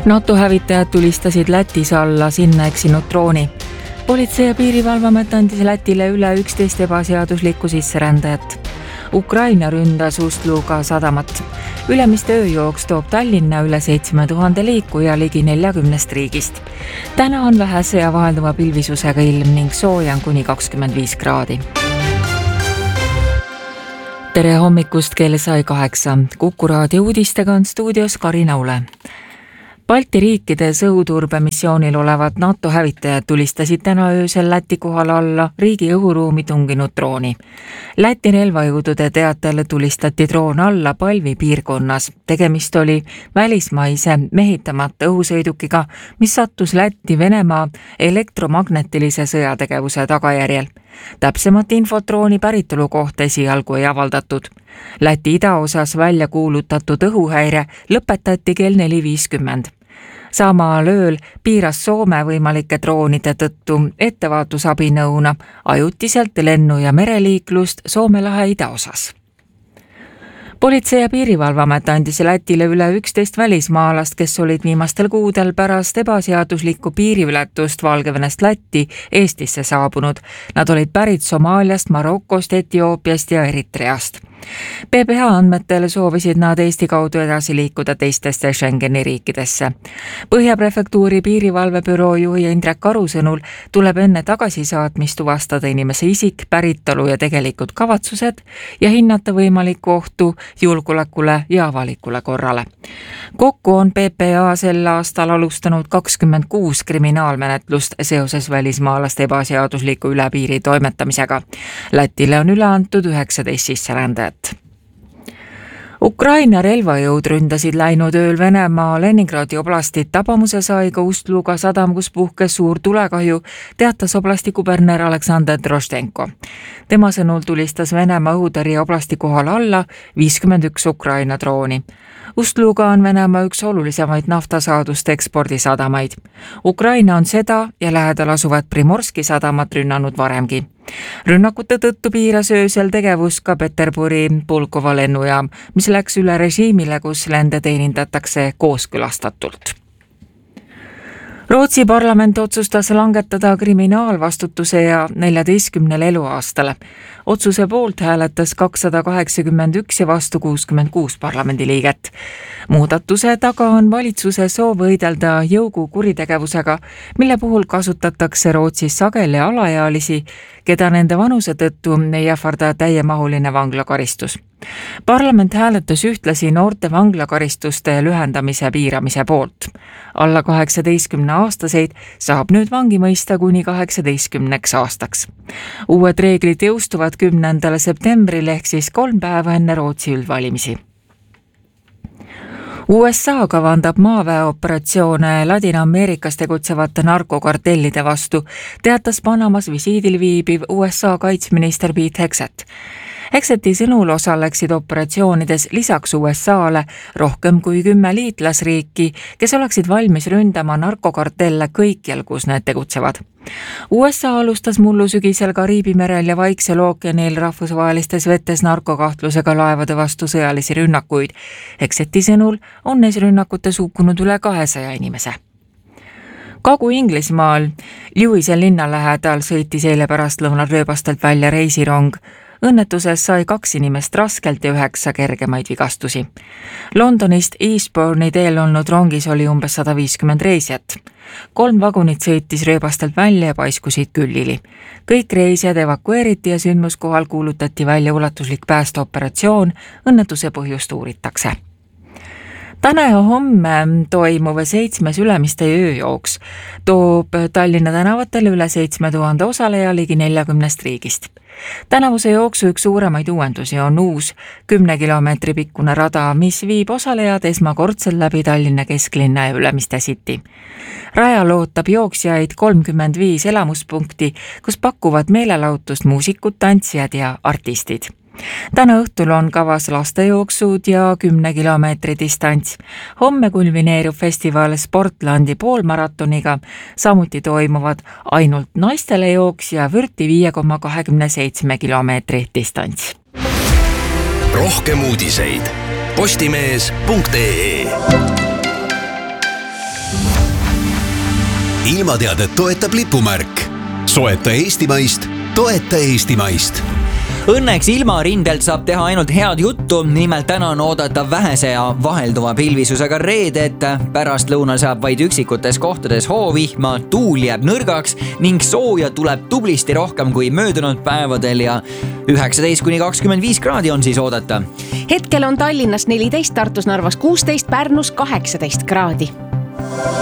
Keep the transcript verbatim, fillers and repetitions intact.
NATO hävitajad tulistasid Lätis alla sinna eksinud drooni. Politsei- ja piirivalvamet andis Lätile üle üksteist ebaseaduslikku sisserändajat. Ukraina ründas Ust-Luga sadamat. Ülemiste ööjooks toob Tallinna üle seitsme tuhande liikuja ligi neljakümnest riigist. Täna on vähese ja vahelduva pilvisusega ilm ning sooja on kuni kakskümmend viis kraadi. Tere hommikust, kell sai kaheksa. Kuku raadio uudistega on stuudios Karina Ule. Balti riikides õhuturbemissioonil olevad NATO hävitajad tulistasid täna öösel Läti kohal alla riigi õhuruumi tunginud drooni. Läti relvajõudude teatel tulistati droon alla Palvi piirkonnas. Tegemist oli välismaise mehitamata õhusõidukiga, mis sattus Lätti Venemaa elektromagnetilise sõjategevuse tagajärjel. Täpsemat infot drooni päritolu kohta esialgu ei avaldatud. Läti idaosas välja kuulutatud õhuhäire lõpetati kell neli viiskümmend. Samal ööl piiras Soome võimalike droonide tõttu ettevaatusabinõuna ajutiselt lennu- ja mereliiklust Soome lahe idaosas. Politsei- ja piirivalvamet andis Lätile üle üksteist välismaalast, kes olid viimastel kuudel pärast ebaseaduslikku piiriületust Valgevenest Lätti Eestisse saabunud. Nad olid pärit Somaaliast, Marokost, Etioopiast ja Eritreast. P B H andmetel soovisid nad Eesti kaudu edasi liikuda teistesse Schengeni riikidesse. Põhjaprefektuuri piirivalvebüroo juhi Indrek Aru sõnul tuleb enne tagasisaatmist tuvastada inimese isik, päritolu ja tegelikud kavatsused ja hinnata võimalikku ohtu julgeolekule ja avalikule korrale. Kokku on P B H sel aastal alustanud kakskümmend kuus kriminaalmenetlust seoses välismaalaste ebaseadusliku üle piiri toimetamisega. Lätile on üle antud üheksateist sisserändajat. Ukraina relvajõud ründasid läinud ööl Venemaa Leningradi oblastit. Tabamuse sai ka Ust-Luga sadam, kus puhkes suur tulekahju, teatas oblasti kuberner Aleksandr Droštenko. Tema sõnul tulistas Venemaa õhutõrje oblasti kohal alla viiskümmend üks Ukraina drooni. Ust-Luga on Venemaa üks olulisemaid naftasaaduste ekspordisadamaid. Ukraina on seda ja lähedal asuvat Primorski sadamat rünnanud varemgi. Rünnakute tõttu piiras öösel tegevus ka Peterburi Pulkova lennujaam, mis läks üle režiimile, kus lende teenindatakse kooskõlastatult. Rootsi parlament otsustas langetada kriminaalvastutuse ja neljateistkümnele eluaastale. Otsuse poolt hääletas kakssada kaheksakümmend üks ja vastu kuuskümmend kuus parlamendiliiget. Muudatuse taga on valitsuse soov võidelda jõugu kuritegevusega, mille puhul kasutatakse Rootsis sageli alaealisi, keda nende vanuse tõttu ei ähvarda täiemahuline vanglakaristus. Parlament hääletas ühtlasi noorte vanglakaristuste lühendamise piiramise poolt. Alla kaheksateistkümne aastaseid saab nüüd vangi mõista kuni kaheksateistkümneks aastaks. Uued reeglid jõustuvad kümnendal septembril ehk siis kolm päeva enne Rootsi üldvalimisi. U S A kavandab maaväeoperatsioone Ladina-Ameerikas tegutsevate narkokartellide vastu, teatas Panamas visiidil viibiv U S A kaitsminister Pete Hegseth. Hegseti sõnul osaleksid operatsioonides lisaks U S A-le rohkem kui kümme liitlasriiki, kes oleksid valmis ründama narkokartelle kõikjal, kus need tegutsevad. U S A alustas mullu sügisel Kariibi merel ja Vaiksel ookeanil rahvusvahelistes vetes narkokahtlusega laevade vastu sõjalisi rünnakuid. Hegseti sõnul on neis rünnakutes hukkunud üle kahesaja inimese. Kagu-Inglismaal Lewise linna lähedal sõitis eile pärastlõunal rööbastelt välja reisirong. Õnnetuses sai kaks inimest raskelt ja üheksa kergemaid vigastusi. Londonist Eastbourne'i teel olnud rongis oli umbes sada viiskümmend reisijat. Kolm vagunit sõitis rööbastelt välja ja paiskusid küllili. Kõik reisijad evakueeriti ja sündmuskohal kuulutati välja ulatuslik päästeoperatsioon, õnnetuse põhjust uuritakse. Täna ja homme toimuv seitsmes Ülemiste ööjooks toob Tallinna tänavatele üle seitsme tuhande osaleja ligi neljakümnest riigist. Tänavuse jooksu üks suuremaid uuendusi on uus kümne kilomeetri pikkune rada, mis viib osalejad esmakordselt läbi Tallinna kesklinna ja Ülemiste City. Rajal ootab jooksjaid kolmkümmend viis elamuspunkti, kus pakuvad meelelahutust muusikud, tantsijad ja artistid. Täna õhtul on kavas lastejooksud ja kümne kilomeetri distants. Homme kulmineerub festival Sportlandi poolmaratoniga, samuti toimuvad ainult naistele jooks ja vürti viie koma kakskümmend seitse kilomeetri distants. Rohkem uudiseid postimees punkt ee ilmateadet toetab lipumärk. Soeta eestimaist, toeta eestimaist. Õnneks ilmarindelt saab teha ainult head juttu, nimelt täna on oodata vähese ja vahelduva pilvisusega reedet, pärast lõunal saab vaid üksikutes kohtades hoovihma, tuul jääb nõrgaks ning sooja tuleb tublisti rohkem kui möödunud päevadel ja üheksateist kuni kakskümmend viis kraadi on siis oodata. Hetkel on Tallinnas neliteist, Tartus, Narvas kuusteist, Pärnus kaheksateist kraadi.